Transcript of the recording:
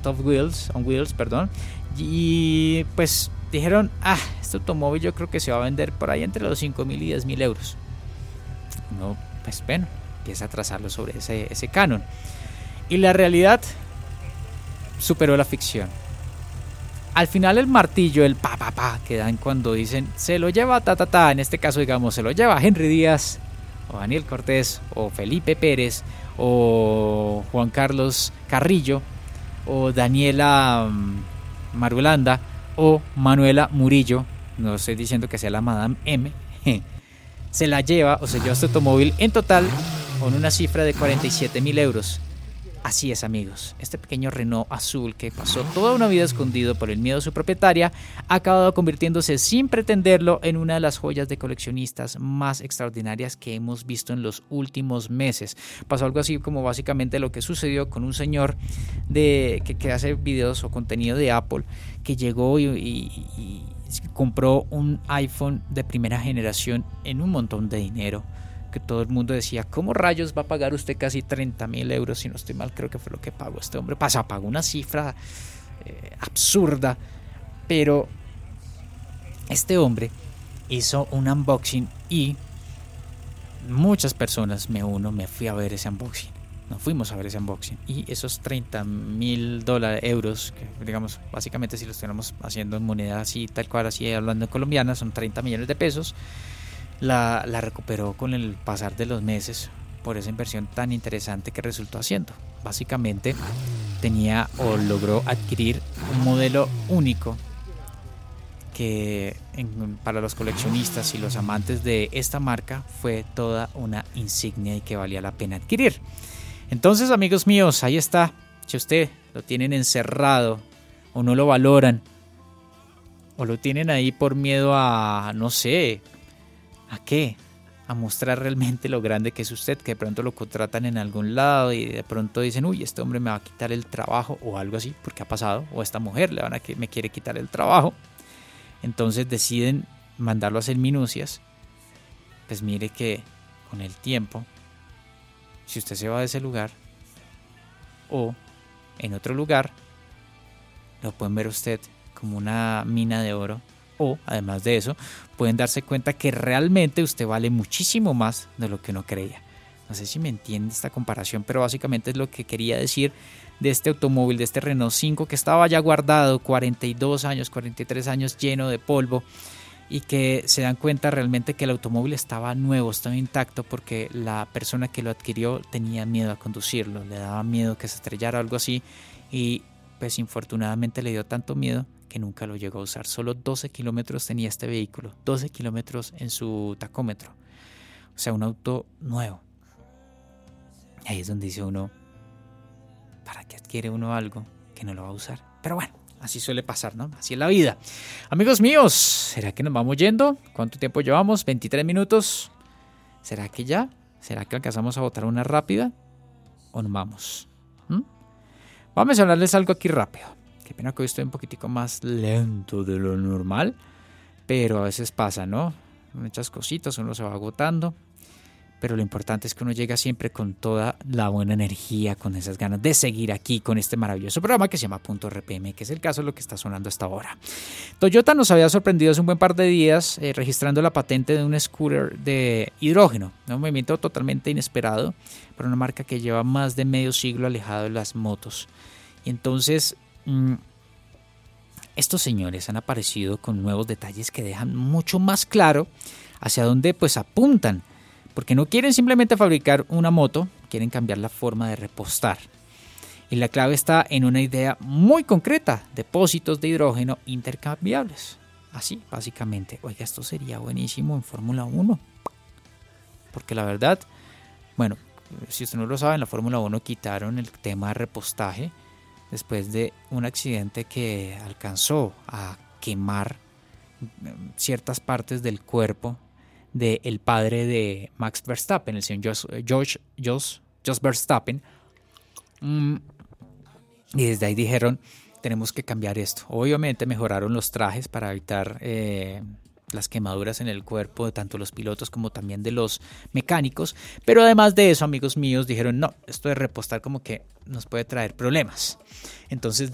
Meant on Wheels, perdón. Y pues dijeron, este automóvil yo creo que se va a vender por ahí entre los 5.000 y 10.000 euros. No, pues bueno, empieza a trazarlo sobre ese canon. Y la realidad superó la ficción. Al final el martillo, el pa que dan cuando dicen se lo lleva en este caso digamos se lo lleva Henry Díaz o Daniel Cortés o Felipe Pérez o Juan Carlos Carrillo o Daniela Marulanda o Manuela Murillo, no estoy diciendo que sea la Madame M, se la lleva o se lleva este automóvil en total con una cifra de 47.000 euros. Así es, amigos, este pequeño Renault azul que pasó toda una vida escondido por el miedo de su propietaria ha acabado convirtiéndose sin pretenderlo en una de las joyas de coleccionistas más extraordinarias que hemos visto en los últimos meses. Pasó algo así como básicamente lo que sucedió con un señor que hace videos o contenido de Apple que llegó y compró un iPhone de primera generación en un montón de dinero. Que todo el mundo decía, ¿cómo rayos va a pagar usted casi 30.000 euros? Si no estoy mal, creo que fue lo que pagó este hombre. Pagó una cifra absurda, pero este hombre hizo un unboxing y muchas personas, me fui a ver ese unboxing. Nos fuimos a ver ese unboxing y esos 30.000 euros, que digamos, básicamente si lo estuviéramos haciendo en moneda así, tal cual, así hablando en colombiana, son 30 millones de pesos. La recuperó con el pasar de los meses por esa inversión tan interesante que resultó haciendo. Básicamente logró adquirir un modelo único que para los coleccionistas y los amantes de esta marca fue toda una insignia y que valía la pena adquirir. Entonces, amigos míos, ahí está. Si usted lo tienen encerrado o no lo valoran o lo tienen ahí por miedo a, no sé, ¿a qué? A mostrar realmente lo grande que es usted, que de pronto lo contratan en algún lado y de pronto dicen, uy, este hombre me va a quitar el trabajo o algo así, porque ha pasado, o esta mujer me quiere quitar el trabajo. Entonces deciden mandarlo a hacer minucias. Pues mire que con el tiempo, si usted se va de ese lugar o en otro lugar, lo pueden ver usted como una mina de oro. O, además de eso, pueden darse cuenta que realmente usted vale muchísimo más de lo que uno creía. No sé si me entiende esta comparación, pero básicamente es lo que quería decir de este automóvil, de este Renault 5 que estaba ya guardado 42 años, 43 años lleno de polvo y que se dan cuenta realmente que el automóvil estaba nuevo, estaba intacto porque la persona que lo adquirió tenía miedo a conducirlo, le daba miedo que se estrellara o algo así y pues infortunadamente le dio tanto miedo que nunca lo llegó a usar. Solo 12 kilómetros tenía este vehículo, 12 kilómetros en su tacómetro. O sea, un auto nuevo. Y ahí es donde dice uno, ¿para qué adquiere uno algo que no lo va a usar? Pero bueno, así suele pasar, ¿no? Así es la vida. Amigos míos, ¿será que nos vamos yendo? ¿Cuánto tiempo llevamos? 23 minutos. ¿Será que ya? ¿Será que alcanzamos a botar una rápida? ¿O nos vamos? Vamos a hablarles algo aquí rápido. Qué pena que hoy estoy un poquitico más lento de lo normal, pero a veces pasa, ¿no? Muchas cositas, uno se va agotando, pero lo importante es que uno llega siempre con toda la buena energía, con esas ganas de seguir aquí con este maravilloso programa que se llama Punto RPM, que es el caso de lo que está sonando hasta ahora. Toyota nos había sorprendido hace un buen par de días registrando la patente de un scooter de hidrógeno, un movimiento totalmente inesperado para una marca que lleva más de medio siglo alejado de las motos. Y entonces estos señores han aparecido con nuevos detalles que dejan mucho más claro hacia dónde pues apuntan, porque no quieren simplemente fabricar una moto, quieren cambiar la forma de repostar. Y la clave está en una idea muy concreta, depósitos de hidrógeno intercambiables. Así, básicamente. Oiga, esto sería buenísimo en Fórmula 1. Porque la verdad, bueno, si usted no lo sabe, en la Fórmula 1 quitaron el tema de repostaje después de un accidente que alcanzó a quemar ciertas partes del cuerpo del padre de Max Verstappen, el señor Jos Verstappen. Y desde ahí dijeron, tenemos que cambiar esto. Obviamente mejoraron los trajes para evitar las quemaduras en el cuerpo de tanto los pilotos como también de los mecánicos, pero además de eso, amigos míos, dijeron no, esto de repostar como que nos puede traer problemas. Entonces